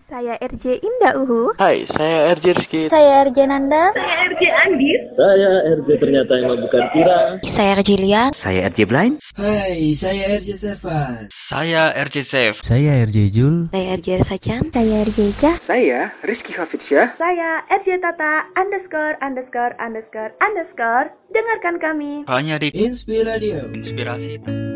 Saya RJ Indah Uhu. Hai, saya RJ Rizky. Saya RJ Nanda. Saya RJ Andis. Saya RJ ternyata yang bukan kira. Saya RJ Lia. Saya RJ Blind. Hai, saya RJ Sevan. Saya RJ Safe. Saya RJ Jul. Saya RJ Sajan. Saya RJ Cah. Saya Rizky Hafidsyah. Saya RJ Tata ______. Dengarkan kami Hanya di Inspiradio. Inspirasi.